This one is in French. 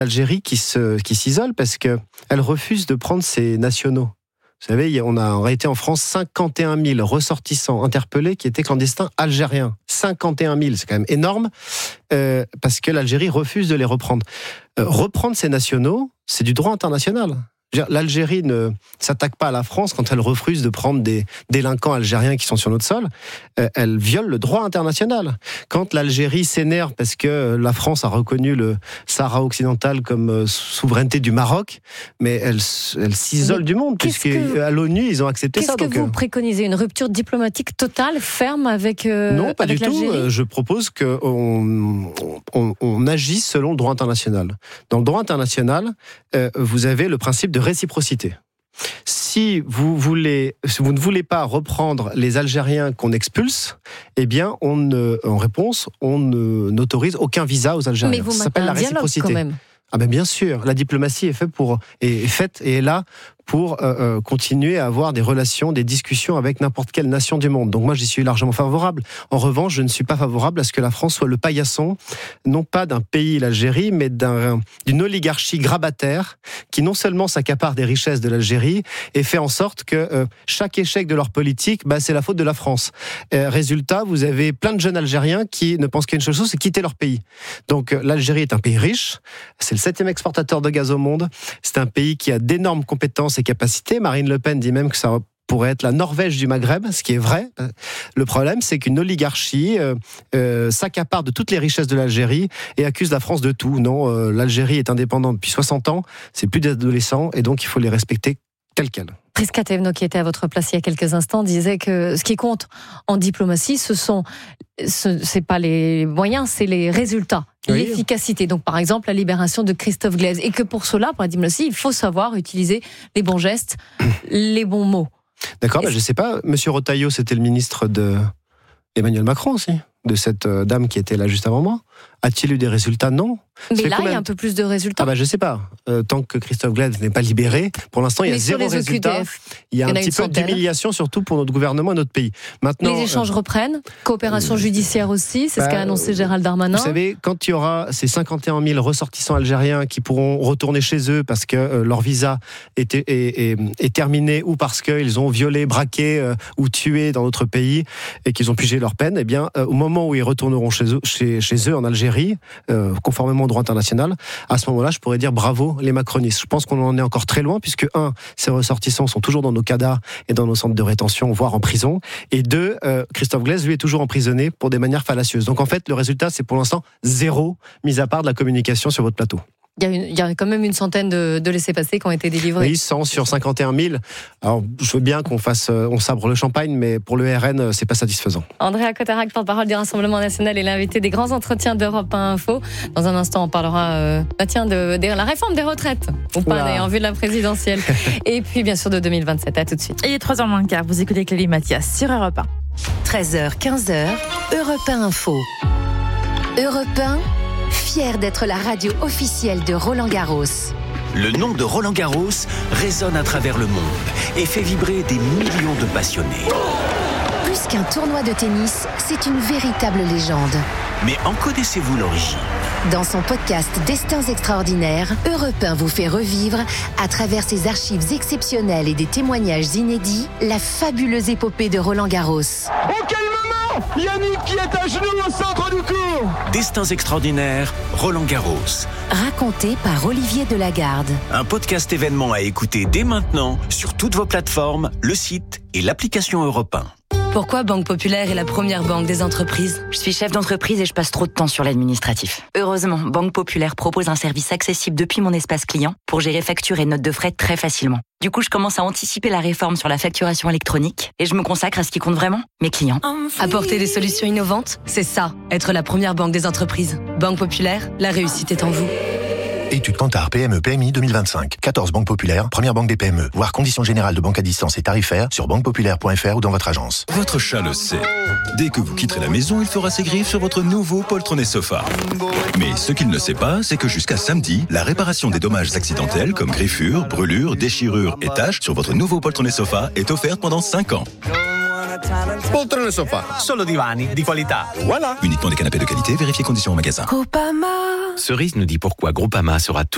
L'Algérie qui s'isole parce qu'elle refuse de prendre ses nationaux. Vous savez, on a en réalité en France 51 000 ressortissants interpellés qui étaient clandestins algériens. 51 000, c'est quand même énorme, parce que l'Algérie refuse de les reprendre. Reprendre ces nationaux, c'est du droit international. L'Algérie ne s'attaque pas à la France quand elle refuse de prendre des délinquants algériens qui sont sur notre sol. Elle viole le droit international. Quand l'Algérie s'énerve parce que la France a reconnu le Sahara occidental comme souveraineté du Maroc, mais elle s'isole du monde, puisqu'à l'ONU, ils ont accepté ça. Qu'est-ce que vous préconisez ? Une rupture diplomatique totale, ferme avec l'Algérie ? Non, pas du tout. Je propose qu'on agisse selon le droit international. Dans le droit international, vous avez le principe de réciprocité. Si vous ne voulez pas reprendre les Algériens qu'on expulse, eh bien, en réponse, on n'autorise aucun visa aux Algériens. Mais vous ça s'appelle la réciprocité. Quand même. Ah ben bien sûr, la diplomatie est faite et est là pour continuer à avoir des relations, des discussions avec n'importe quelle nation du monde. Donc moi, j'y suis largement favorable. En revanche, je ne suis pas favorable à ce que la France soit le paillasson, non pas d'un pays, l'Algérie, mais d'une oligarchie grabataire qui non seulement s'accapare des richesses de l'Algérie et fait en sorte que chaque échec de leur politique, c'est la faute de la France. Résultat, vous avez plein de jeunes Algériens qui ne pensent qu'à une seule chose, c'est quitter leur pays. Donc l'Algérie est un pays riche, c'est le 7e exportateur de gaz au monde, c'est un pays qui a d'énormes compétences et capacités. Marine Le Pen dit même que ça pourrait être la Norvège du Maghreb, ce qui est vrai. Le problème, c'est qu'une oligarchie s'accapare de toutes les richesses de l'Algérie et accuse la France de tout. Non, l'Algérie est indépendante depuis 60 ans, c'est plus des adolescents, et donc il faut les respecter tels quels. Prisca Thévenot, qui était à votre place il y a quelques instants, disait que ce qui compte en diplomatie, c'est pas les moyens, c'est les résultats, l'efficacité. Donc, par exemple, la libération de Christophe Glaise. Et que pour cela, pour la diplomatie, il faut savoir utiliser les bons gestes, les bons mots. D'accord, je sais pas. Monsieur Retailleau, c'était le ministre de Emmanuel Macron aussi, de cette dame qui était là juste avant moi. A-t-il eu des résultats ? Non. Mais là, il y a un peu plus de résultats. Je sais pas. Tant que Christophe Glaise n'est pas libéré, pour l'instant, il y a zéro résultat. Il y a un petit peu d'humiliation, surtout pour notre gouvernement et notre pays. Maintenant, les échanges reprennent. Coopération judiciaire aussi, c'est ce qu'a annoncé Gérald Darmanin. Vous savez, quand il y aura ces 51 000 ressortissants algériens qui pourront retourner chez eux parce que leur visa est terminé, ou parce qu'ils ont violé, braqué ou tué dans notre pays et qu'ils ont purgé leur peine, eh bien, au moment où ils retourneront chez eux en Algérie, conformément au droit international, à ce moment-là, je pourrais dire bravo les macronistes. Je pense qu'on en est encore très loin, puisque ces ressortissants sont toujours dans nos CADA et dans nos centres de rétention, voire en prison, et 2, Christophe Glaise, lui, est toujours emprisonné pour des manières fallacieuses. Donc en fait, le résultat, c'est pour l'instant 0, mis à part de la communication sur votre plateau. Il y a quand même une centaine de laissez-passer qui ont été délivrés. Oui, 100 sur 51 000. Alors, je veux bien on sabre le champagne, mais pour le RN, c'est pas satisfaisant. Andrea Cotarac, porte-parole du Rassemblement National, est l'invité des grands entretiens d'Europe 1 Info. Dans un instant, on parlera de la réforme des retraites, ou pas, en vue de la présidentielle. Et puis, bien sûr, de 2027. À tout de suite. Il est 3h moins le quart. Vous écoutez Clélie Mathias sur Europe 1. 13h, 15h, Europe 1 Info. Europe 1, fier d'être la radio officielle de Roland Garros. Le nom de Roland Garros résonne à travers le monde et fait vibrer des millions de passionnés. Plus qu'un tournoi de tennis, c'est une véritable légende. Mais en connaissez-vous l'origine ? Dans son podcast Destins extraordinaires, Europe 1 vous fait revivre, à travers ses archives exceptionnelles et des témoignages inédits, la fabuleuse épopée de Roland Garros. Oh, quel moment ! Yannick qui est à genoux au centre du court. Destins extraordinaires, Roland Garros. Raconté par Olivier Delagarde. Un podcast événement à écouter dès maintenant sur toutes vos plateformes, le site et l'application Europe 1. Pourquoi Banque Populaire est la première banque des entreprises ? Je suis chef d'entreprise et je passe trop de temps sur l'administratif. Heureusement, Banque Populaire propose un service accessible depuis mon espace client pour gérer factures et notes de frais très facilement. Du coup, je commence à anticiper la réforme sur la facturation électronique et je me consacre à ce qui compte vraiment, mes clients. Apporter des solutions innovantes, c'est ça, être la première banque des entreprises. Banque Populaire, la réussite est en vous. Étude Kantar PME PMI 2025. 14 banques populaires, première banque des PME. Voir conditions générales de banque à distance et tarifaires sur banquepopulaire.fr ou dans votre agence. Votre chat le sait. Dès que vous quitterez la maison, il fera ses griffes sur votre nouveau poltronné sofa. Mais ce qu'il ne sait pas, c'est que jusqu'à samedi, la réparation des dommages accidentels comme griffures, brûlures, déchirures et taches sur votre nouveau poltronné sofa est offerte pendant 5 ans. Poltrone sofa, solo divani di qualità. Voilà. Uniquement des canapés de qualité, vérifiez conditions en magasin. Groupama. Cerise nous dit pourquoi Groupama sera toujours